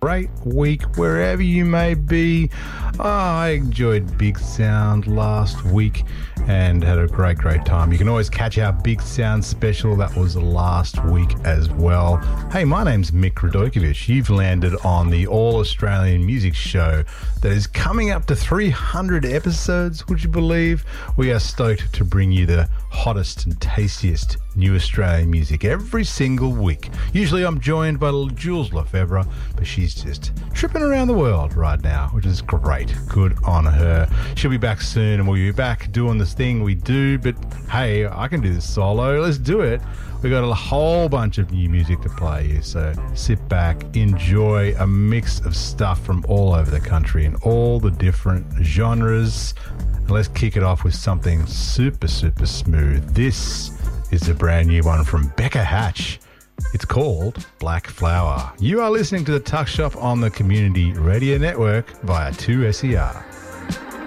great week wherever you may be. I enjoyed Big Sound last week and had a great time. You can always catch our Big Sound special. That was last week as well. Hey, my name's Mick Radojkovic. You've landed on the All-Australian Music Show that is coming up to 300 episodes, would you believe? We are stoked to bring you the hottest and tastiest new Australian music every single week. Usually I'm joined by little Jules Lefebvre, but she's just tripping around the world right now, which is great. Good on her. She'll be back soon and we'll be back doing this thing we do, but hey, I can do this solo. Let's do it. We got a whole bunch of new music to play you, so sit back, enjoy a mix of stuff from all over the country and all the different genres. And let's kick it off with something super smooth. This is a brand new one from Becca Hatch. It's called Black Flower. You are listening to The Tuck Shop on the Community Radio Network via 2SER.